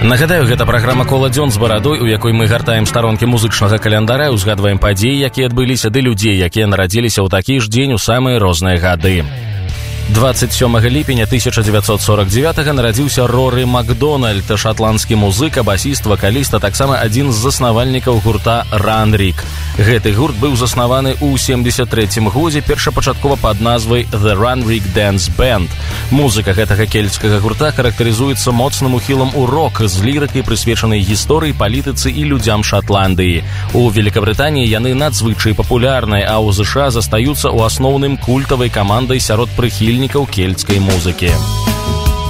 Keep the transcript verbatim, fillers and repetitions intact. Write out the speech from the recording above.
Нагадаю, гэта праграма «Кола дзён з барадой», у якой мы гартаем старонкі музычнага календара, узгадваем падзеі, якія адбыліся, ды людзей, якія нарадзіліся ў такі ж дзень у самыя розныя гады. двадцать сёмага ліпеня тысяча дзевяцьсот сорок девятага нарадзіўся Роры Макдональд, шатландскі музыка, басіст, вакаліст, а таксама адзін з заснавальнікаў гурта Ранрік. Гэты гурт быў заснаваны ў семдзесят трэцім годзе, першапачаткова пад назвай The Ранрік Dance Band. Музыка гэтага кельцкага гурта характарызуецца моцным ухілам у рок з лірыкай, прысвечанай гісторыі, палітыцы і людзям Шатландыі. У Великабрытаніі яны надзвычай папулярныя, а ў ЗША застаюцца ў асноўным культавай камандай сярод прыхільнікаў кельцкай музыкі.